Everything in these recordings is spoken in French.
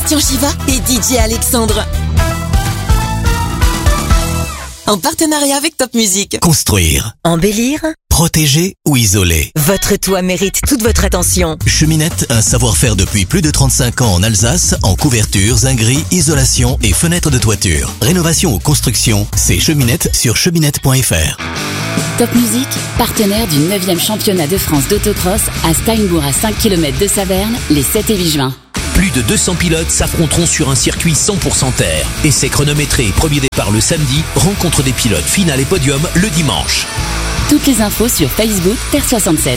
Christian Chiva et DJ Alexandre. En partenariat avec Top Music. Construire, Embellir, protéger ou isoler. votre toit mérite toute votre attention. Cheminette, un savoir-faire depuis plus de 35 ans en Alsace, en couverture, zinguerie, isolation et fenêtres de toiture. Rénovation ou construction, c'est Cheminette sur cheminette.fr. Top Music, partenaire du 9e championnat de France d'autocross à Steinbourg à 5 km de Saverne, les 7 et 8 juin. Plus de 200 pilotes s'affronteront sur un circuit 100% terre. Essai chronométré et premier départ le samedi, rencontre des pilotes, finale et podium le dimanche. Toutes les infos sur Facebook Terre 67.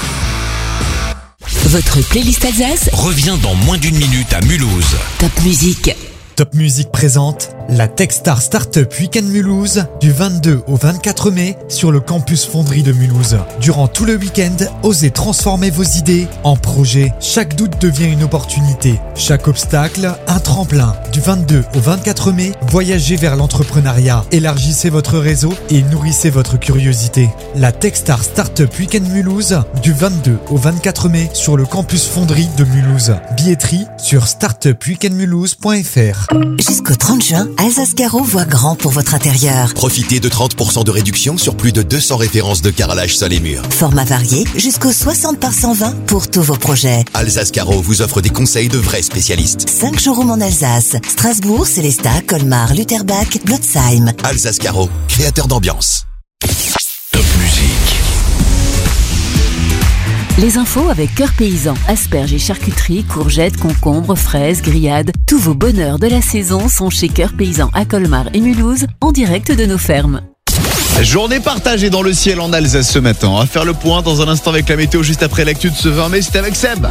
Votre playlist Alsace, Reviens dans moins d'une minute à Mulhouse. Top Music. Top Music présente la Techstar Startup Weekend Mulhouse du 22 au 24 mai sur le campus Fonderie de Mulhouse. Durant tout le week-end, osez transformer vos idées en projets. Chaque doute devient une opportunité. Chaque obstacle, un tremplin. Du 22 au 24 mai, voyagez vers l'entrepreneuriat. Élargissez votre réseau et nourrissez votre curiosité. La Techstar Startup Weekend Mulhouse du 22 au 24 mai sur le campus Fonderie de Mulhouse. Billetterie sur startupweekendmulhouse.fr. Jusqu'au 30 juin, Alsace Carreau voit grand pour votre intérieur. Profitez de 30% de réduction sur plus de 200 références de carrelage sol et mur. Format varié, jusqu'au 60 par 120 pour tous vos projets. Alsace Carreau vous offre des conseils de vrais spécialistes. 5 showrooms en Alsace. Strasbourg, Célestat, Colmar, Lutterbach, Blotzheim. Alsace Carreau, créateur d'ambiance. Top Music. Les infos avec Cœur Paysan, asperges et charcuterie, courgettes, concombres, fraises, grillades. Tous vos bonheurs de la saison sont chez Cœur Paysan à Colmar et Mulhouse, en direct de nos fermes. Journée partagée dans le ciel en Alsace ce matin. On va faire le point dans un instant avec la météo juste après l'actu de ce 20 mai. C'était avec Seb.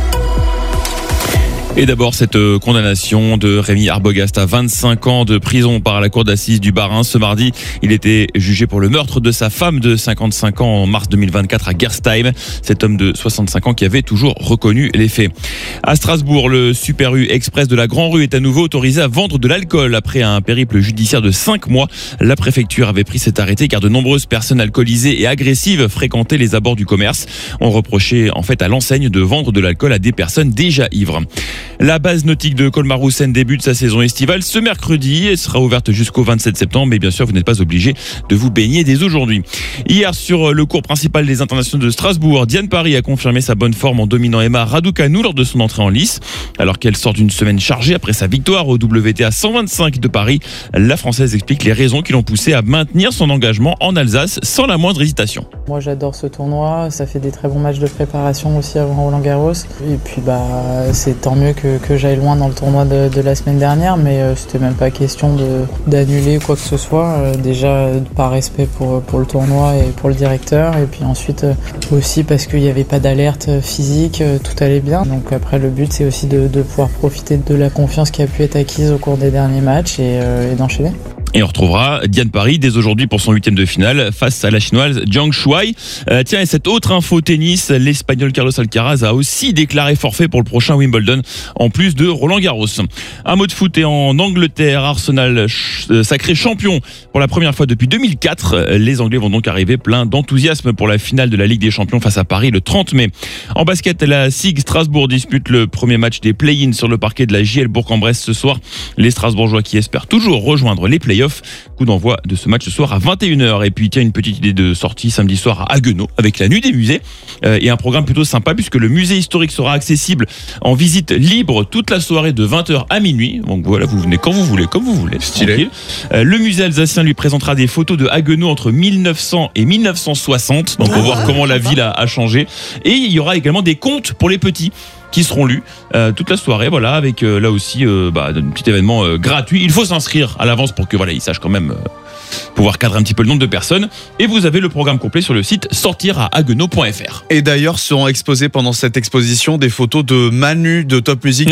Et d'abord, cette condamnation de Rémi Arbogast à 25 ans de prison par la cour d'assises du Bas-Rhin. Ce mardi, il était jugé pour le meurtre de sa femme de 55 ans en mars 2024 à Gerstheim. Cet homme de 65 ans qui avait toujours reconnu les faits. À Strasbourg, le Super U Express de la Grand Rue est à nouveau autorisé à vendre de l'alcool. Après un périple judiciaire de 5 mois, la préfecture avait pris cet arrêté car de nombreuses personnes alcoolisées et agressives fréquentaient les abords du commerce. On reprochait en fait à l'enseigne de vendre de l'alcool à des personnes déjà ivres. La base nautique de Colmar-Roussen débute sa saison estivale ce mercredi et sera ouverte jusqu'au 27 septembre. Mais bien sûr, vous n'êtes pas obligé de vous baigner dès aujourd'hui. Hier, sur le cours principal des internationaux de Strasbourg, Diane Paris a confirmé sa bonne forme en dominant Emma Raducanu lors de son entrée en lice. Alors qu'elle sort d'une semaine chargée après sa victoire au WTA 125 de Paris, la Française explique les raisons qui l'ont poussée à maintenir son engagement en Alsace sans la moindre hésitation. Moi j'adore ce tournoi, ça fait des très bons matchs de préparation aussi avant Roland-Garros. Et puis c'est tant mieux que j'aille loin dans le tournoi de la semaine dernière, mais c'était même pas question d'annuler quoi que ce soit. Déjà par respect pour le tournoi et pour le directeur, et puis ensuite aussi parce qu'il n'y avait pas d'alerte physique, tout allait bien. Donc après le but c'est aussi de pouvoir profiter de la confiance qui a pu être acquise au cours des derniers matchs et d'enchaîner. Et on retrouvera Diane Paris dès aujourd'hui pour son 8e de finale face à la chinoise Jiang Shuai. Tiens, et cette autre info tennis, l'Espagnol Carlos Alcaraz a aussi déclaré forfait pour le prochain Wimbledon, en plus de Roland Garros. Un mot de foot et en Angleterre, Arsenal sacré champion pour la première fois depuis 2004. Les Anglais vont donc arriver plein d'enthousiasme pour la finale de la Ligue des Champions face à Paris le 30 mai. En basket, la SIG Strasbourg dispute le premier match des play-ins sur le parquet de la JL Bourg-en-Bresse ce soir. Les Strasbourgeois qui espèrent toujours rejoindre les play-offs. Coup d'envoi de ce match ce soir à 21h. Et puis tiens, une petite idée de sortie samedi soir à Haguenau avec la nuit des musées et un programme plutôt sympa puisque le musée historique sera accessible en visite libre toute la soirée de 20h à minuit. Donc voilà, vous venez quand vous voulez, comme vous voulez. Stylé. Le musée alsacien lui présentera des photos de Haguenau entre 1900 et 1960. Donc on va voir comment la ville a changé. Et il y aura également des contes pour les petits qui seront lus toute la soirée, voilà, avec là aussi un petit événement gratuit. Il faut s'inscrire à l'avance pour que ils sachent quand même pouvoir cadrer un petit peu le nombre de personnes. Et vous avez le programme complet sur le site sortirahaguenau.fr. Et d'ailleurs seront exposées pendant cette exposition des photos de Manu de Top Music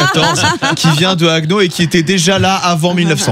10-14 qui vient de Haguenau et qui était déjà là avant 1900.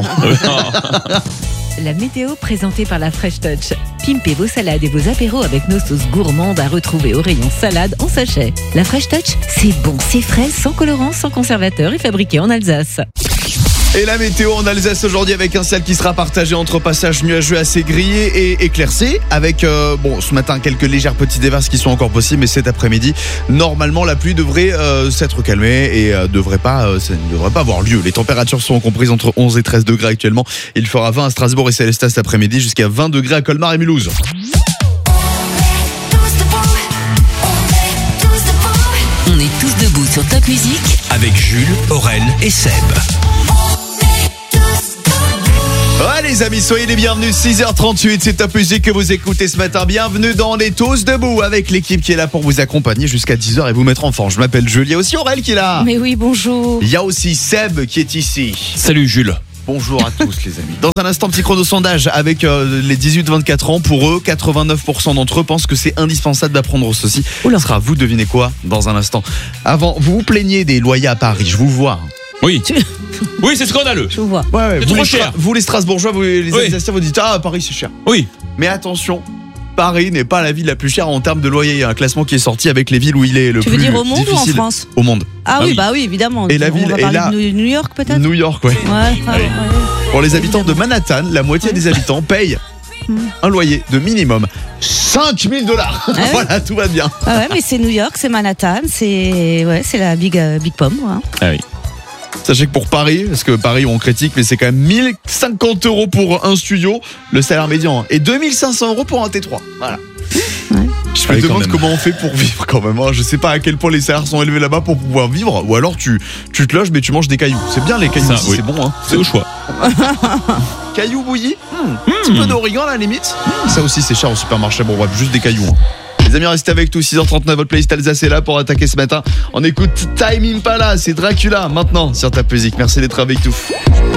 La météo présentée par la Fresh Touch. Pimpez vos salades et vos apéros avec nos sauces gourmandes à retrouver au rayon salade en sachet. La Fresh Touch, c'est bon, c'est frais, sans colorant, sans conservateur et fabriqué en Alsace. Et la météo en Alsace aujourd'hui avec un ciel qui sera partagé entre passages nuageux assez grillés et éclaircis avec ce matin quelques légères petites déverses qui sont encore possibles, mais cet après-midi normalement la pluie devrait s'être calmée et ça ne devrait pas avoir lieu. Les températures sont comprises entre 11 et 13 degrés actuellement. Il fera 20 à Strasbourg et Célestat cet après-midi, jusqu'à 20 degrés à Colmar et Mulhouse. On est tous debout sur Top Music Avec Jules, Aurel et Seb. Ouais les amis, soyez les bienvenus, 6h38, c'est Top Music que vous écoutez ce matin. Bienvenue dans Les Tous Debout avec l'équipe qui est là pour vous accompagner jusqu'à 10h et vous mettre en forme. Je m'appelle Jules, il y a aussi Aurel qui est là. Mais oui, bonjour. Il y a aussi Seb qui est ici. Salut Jules. Bonjour à tous les amis. Dans un instant, petit chrono sondage avec les 18-24 ans. Pour eux, 89% d'entre eux pensent que c'est indispensable d'apprendre ceci. Ce sera vous, devinez quoi, dans un instant. Avant, vous vous plaignez des loyers à Paris, je vous vois. Oui. Oui, c'est scandaleux. Je vous vois. Ouais, c'est trop cher. Vous les Strasbourgeois, vous les Alsaciens, vous dites Paris c'est cher. Oui. Mais attention, Paris n'est pas la ville la plus chère en termes de loyer. Il y a un classement qui est sorti avec les villes où il est le plus difficile. Tu veux dire au monde ou en France ? Au monde. Ah oui, bah oui, évidemment. Et la ville on va est parler là. de New York peut-être ? New York, ouais. Ouais. Pour les habitants de Manhattan, la moitié des habitants payent un loyer de minimum $5 000. Voilà, tout va bien. Ah ouais, mais c'est New York, c'est Manhattan, c'est la Big Pomme. Ouais. Ah oui. Sachez que pour Paris, parce que Paris on critique, mais c'est quand même 1050 € pour un studio, le salaire médian, et 2500 € pour un T3. Voilà. Ouais. Je me demande comment on fait pour vivre quand même. Je sais pas à quel point les salaires sont élevés là-bas pour pouvoir vivre, ou alors tu te loges mais tu manges des cailloux. C'est bien les cailloux, ça, aussi, oui. C'est bon. Hein. C'est au choix. Cailloux bouillis, un petit peu d'origan à la limite. Ça aussi c'est cher au supermarché, bon bref, juste des cailloux. Hein. Les amis, restez avec nous, 6h39, votre playlist Alsace est là pour attaquer ce matin. On écoute Time Impala, c'est Dracula maintenant sur Top Music. Merci d'être avec nous.